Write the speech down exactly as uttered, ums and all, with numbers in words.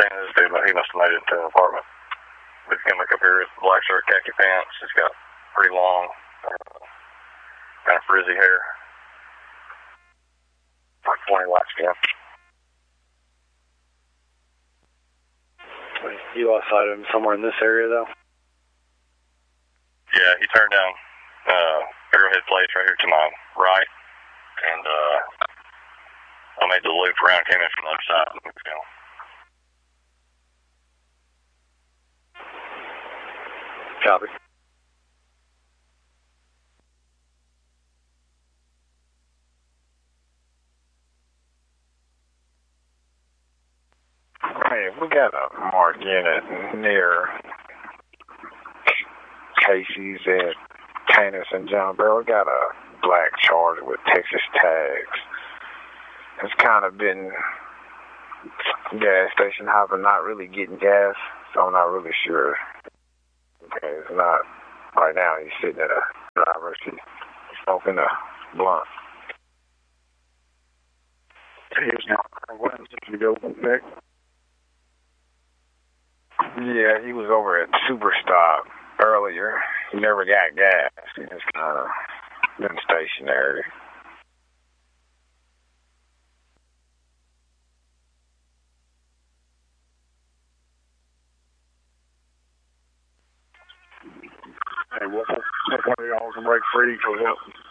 seen this dude, but he must have made it to an apartment. He's coming back up here with black shirt, khaki pants. He's got pretty long, uh, kind of frizzy hair. Like twenty light skin. You lost sight of him somewhere in this area, though? Yeah, he turned down uh, Arrowhead Place right here to my right, and uh, I made the loop around, came in from the other side. You know. Copy. Hey, we got a marked unit near Casey's at Canis and John Burrow. We got a black Charger with Texas tags. It's kind of been gas station hopping, not really getting gas, so I'm not really sure. Okay, it's not. Right now, he's sitting at a driver's seat, smoking a blunt. Here's now. Did you go back? Yeah, he was over at Superstop earlier. He never got gas. He just kind of been stationary. Hey, what, what one of y'all can break free for help?